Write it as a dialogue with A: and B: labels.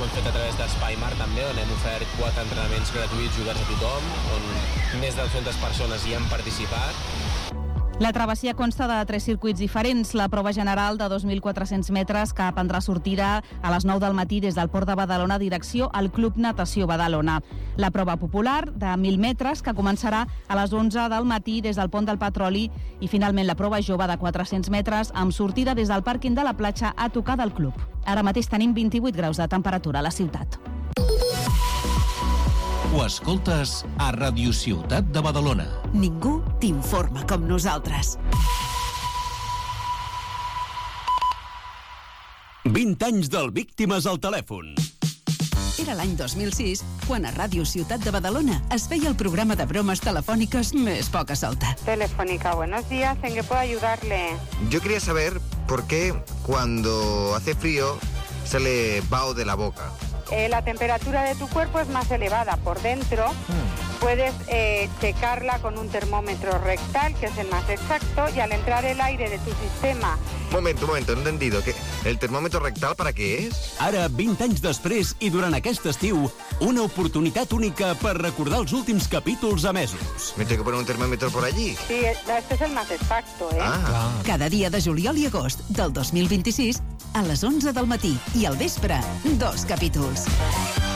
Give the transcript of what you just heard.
A: ho hem fet a través d'Espai Mar també, on hem ofert 4 entrenaments gratuïts oberts a tothom, on més de 200 persones hi han participat.
B: La travessia consta de 3 circuits diferents. La prova general de 2.400 metres que prendrà sortida a les 9 del matí des del Port de Badalona direcció al Club Natació Badalona. La prova popular de 1.000 metres que començarà a les 11 del matí des del Pont del Petroli i finalment la prova jove de 400 metres amb sortida des del pàrquing de la platja a tocar del club. Ara mateix tenim 28 graus de temperatura a la ciutat.
C: Ho escoltes a Radio Ciutat de Badalona.
D: Ningú t'informa com nosaltres.
E: 20 anys del Víctimes al telèfon.
D: Era l'any 2006 quan a Ràdio Ciutat de Badalona es feia el programa de bromes telefòniques més poca solta.
F: Telefónica, buenos días, ¿en qué puedo ayudarle?
G: Yo quería saber por qué cuando hace frío sale vaho de la boca.
F: La temperatura de tu cuerpo es más elevada por dentro. Puedes checarla con un termómetro rectal, que es el más exacto, y al entrar el aire de tu sistema...
G: Un momento, no he entendido. ¿El termómetro rectal para qué es?
E: Ara, 20 anys després i durant aquest estiu, una oportunitat única per recordar els últims capítols emesos.
G: ¿Me tengo que poner un termómetro por allí?
F: Sí, este es el más exacto, ¿eh?
D: Cada dia de juliol i agost del 2026 a les 11 del matí i al vespre, 2 capítols.